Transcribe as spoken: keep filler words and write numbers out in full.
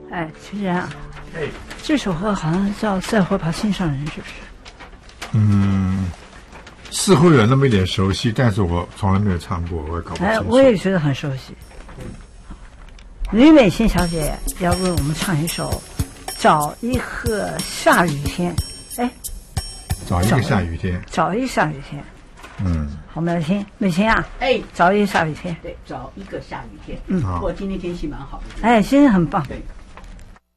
哎，其实啊，哎，这首歌好像叫《再会吧，心上人》，是不是？ 嗯，似乎有那么一点熟悉，但是我从来没有唱过，我也搞不清楚。 哎，我也觉得很熟悉。吕美心小姐要为我们唱一首《找一个下雨天》。哎， 找一个下雨天， 找一个下雨天。 嗯， 好，我们来听美心啊， 哎， 找一个下雨天。 对，找一个下雨天。 嗯， 不过今天天气蛮好的。 哎，今天很棒。 对。